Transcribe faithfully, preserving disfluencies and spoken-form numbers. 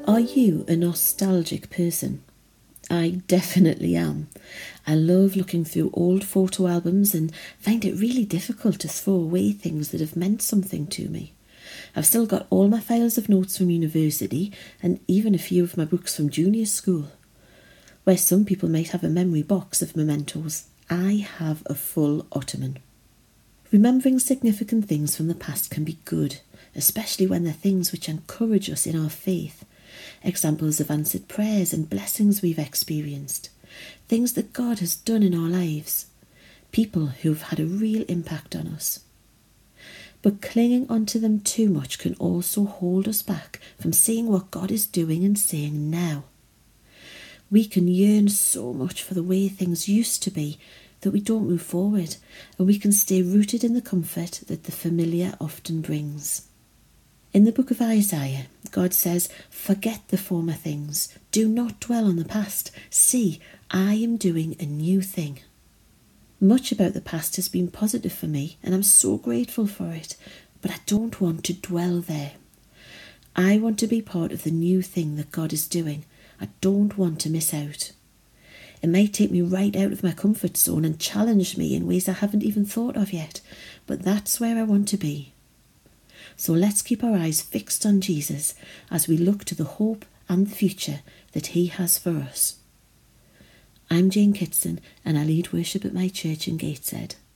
Are you a nostalgic person? I definitely am. I love looking through old photo albums and find it really difficult to throw away things that have meant something to me. I've still got all my files of notes from university and even a few of my books from junior school. Where some people might have a memory box of mementos, I have a full ottoman. Remembering significant things from the past can be good, especially when they're things which encourage us in our faith. Examples of answered prayers and blessings we've experienced. Things that God has done in our lives. People who've had a real impact on us. But clinging onto them too much can also hold us back from seeing what God is doing and saying now. We can yearn so much for the way things used to be that we don't move forward, and we can stay rooted in the comfort that the familiar often brings. In the book of Isaiah, God says, "Forget the former things. Do not dwell on the past. See, I am doing a new thing." Much about the past has been positive for me, and I'm so grateful for it, but I don't want to dwell there. I want to be part of the new thing that God is doing. I don't want to miss out. It might take me right out of my comfort zone and challenge me in ways I haven't even thought of yet, but that's where I want to be. So let's keep our eyes fixed on Jesus as we look to the hope and the future that he has for us. I'm Jane Kitson and I lead worship at my church in Gateshead.